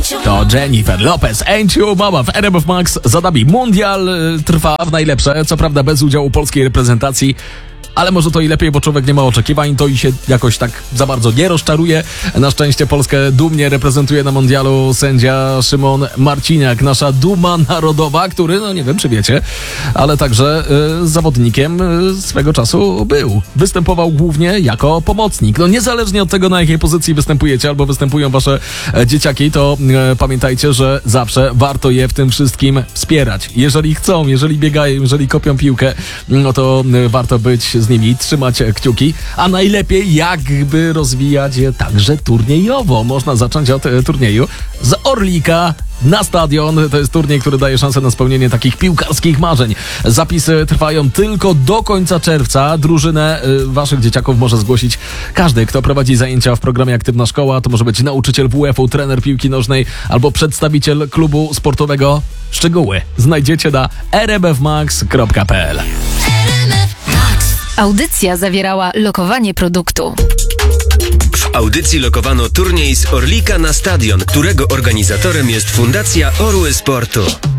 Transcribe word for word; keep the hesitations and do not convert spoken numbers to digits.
To Jennifer Lopez, Ain't You Mama w R M F Max. Za nami mundial y, trwa w najlepsze, co prawda bez udziału polskiej reprezentacji. Ale może to i lepiej, bo człowiek nie ma oczekiwań, to i się jakoś tak za bardzo nie rozczaruje. Na szczęście Polskę dumnie reprezentuje na mundialu sędzia Szymon Marciniak, nasza duma narodowa, który, no nie wiem czy wiecie, ale także y, zawodnikiem y, swego czasu był. Występował głównie jako pomocnik. No niezależnie od tego, na jakiej pozycji występujecie albo występują wasze e, dzieciaki, to y, pamiętajcie, że zawsze warto je w tym wszystkim wspierać. Jeżeli chcą, jeżeli biegają, jeżeli kopią piłkę, no to y, warto być z nimi, trzymać kciuki, a najlepiej jakby rozwijać je także turniejowo. Można zacząć od e, turnieju z Orlika na stadion. To jest turniej, który daje szansę na spełnienie takich piłkarskich marzeń. Zapisy trwają tylko do końca czerwca. Drużynę y, waszych dzieciaków może zgłosić każdy, kto prowadzi zajęcia w programie Aktywna Szkoła. To może być nauczyciel W F-u, trener piłki nożnej albo przedstawiciel klubu sportowego. Szczegóły znajdziecie na r m f max kropka p l. Audycja zawierała lokowanie produktu. W audycji lokowano turniej z Orlika na stadion, którego organizatorem jest Fundacja Orły Sportu.